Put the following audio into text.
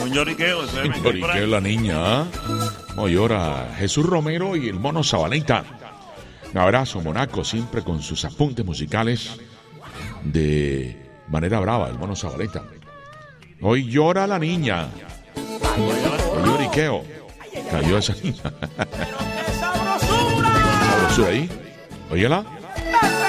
Un lloriqueo. Lloriqueo la niña, ¿ah? Como llora Jesús Romero y el Mono Zabaleta. Un abrazo, Monaco, siempre con sus apuntes musicales de manera brava, el Mono Zabaleta. Hoy llora la niña. Hoy lloriqueo. Cayó esa niña. Sabrosura ahí. Óyela.